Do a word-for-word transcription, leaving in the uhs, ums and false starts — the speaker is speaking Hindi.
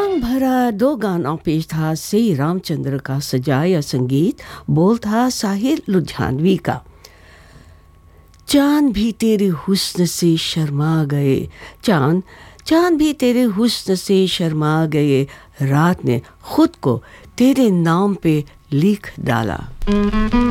उमंग भरा दो गाना पेश था से रामचंद्र का सजाया संगीत, बोल था साहिर लुधियानवी का। चांद भी तेरे हुस्न से शर्मा गए, चांद चांद भी तेरे हुस्न से शर्मा गए, रात ने खुद को तेरे नाम पे लिख डाला।